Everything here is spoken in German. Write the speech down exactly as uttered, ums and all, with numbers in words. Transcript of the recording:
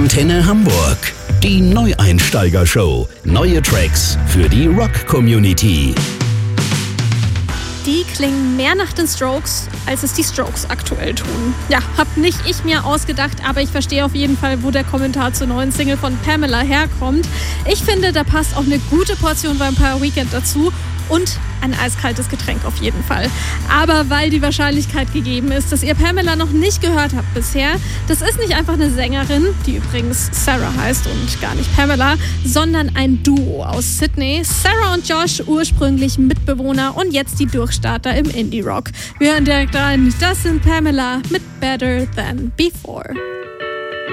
Antenne Hamburg. Die Neueinsteiger-Show. Neue Tracks für die Rock-Community. Die klingen mehr nach den Strokes, als es die Strokes aktuell tun. Ja, hab nicht ich mir ausgedacht, aber ich verstehe auf jeden Fall, wo der Kommentar zur neuen Single von Pamela herkommt. Ich finde, da passt auch eine gute Portion Vampire Weekend dazu und ein eiskaltes Getränk auf jeden Fall. Aber weil die Wahrscheinlichkeit gegeben ist, dass ihr Pamela noch nicht gehört habt bisher, das ist nicht einfach eine Sängerin, die übrigens Sarah heißt und gar nicht Pamela, sondern ein Duo aus Sydney. Sarah und Josh, ursprünglich Mitbewohner und jetzt die Durchstarter im Indie-Rock. Wir hören direkt rein, das sind Pamela mit Better Than Before.